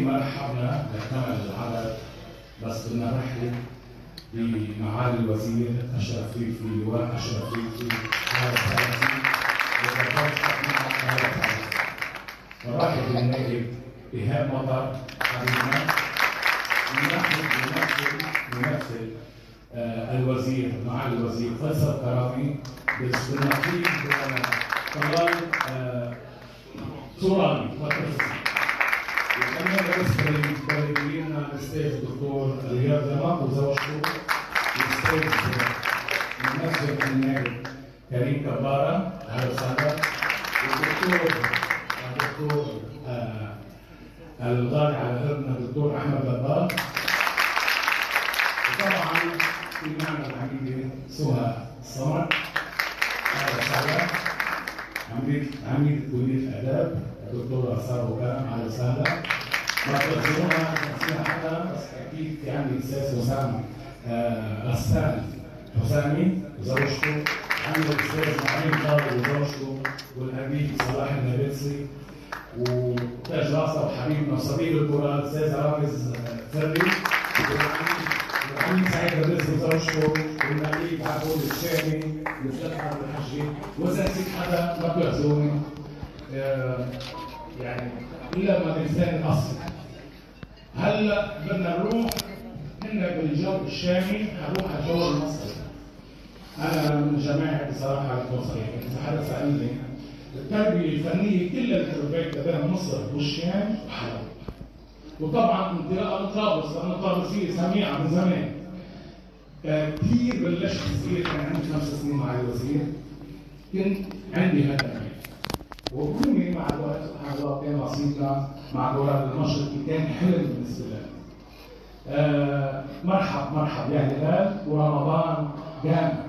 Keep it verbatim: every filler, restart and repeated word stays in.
مرحبنا لكمل العدد، بس بدنا نرحب بمعالي الوزير اشرف ريفي، لواء اشرف ريفي على الثلاثين ورحب بالنائب ايهاب مطر حبيبنا، ونرحب بممثل ممثل الوزير معالي الوزير فيصل كرامي بالنقيب طلال صوراني وتفصيل. وكمان بالنسبه لنا الاستاذ الدكتور رياض زمق وزوجته، الاستاذ الممثل النائب كريم كباره اهلا وسهلا، والدكتور الدكتور آه الغالي على قلبنا الدكتور احمد لباط، وطبعا في معنا العميده سهى الصمد اهلا وسهلا، عميده عميده كليه الاداب الدكتوره ساره وكرم اهلا وسهلا. ما تقدرونا فيها حدا بس اكيد في عندي الاستاذ حسام غسان حسامي وزوجته، عندي الاستاذ معين طارق وزوجته، والحبيب صلاح النابلسي، وتاج راسه وحبيبنا وصديق الكره الاستاذ رامز فري، والعميد سعيد الرزق وزوجته، والنقيب عبود الشامي والفتح عبد الحجي، واذا نسيت حدا ما بيعذروني يعني الا ما بلسان الاصل. هلا بدنا نروح هنا بالجو الشامي، هروح على الجو المصري. انا من جماعه بصراحه المصريه، اذا حدا سالني التربيه الفنيه كلها اللي تربيتها بين مصر والشام وحلب. وطبعا انطلاقه من طرابلس، لانه طرابلسيه سميعه من زمان. كثير بلشت صغير، كان عندي خمس سنين مع الوزير، كنت عندي هدف. وكوني مع الوقت سبحان الله كان نصيبنا مع دولار المشرقي، كان حلم بالنسبه لنا. آه مرحب مرحب يا هلال، ورمضان جامع.